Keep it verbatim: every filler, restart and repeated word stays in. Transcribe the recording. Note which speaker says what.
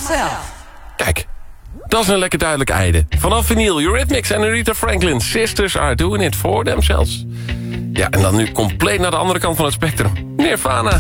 Speaker 1: myself.
Speaker 2: Kijk, dat is een lekker duidelijk einde. Vanaf vinyl, Eurythmics en Aretha Franklin. Sisters are doing it for themselves. Ja, en dan nu compleet naar de andere kant van het spectrum. Nirvana.